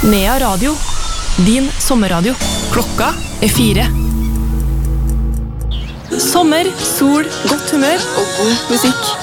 Nea Radio. Din sommerradio. Klokka 4. Sommer, sol, godt humør og god musikk.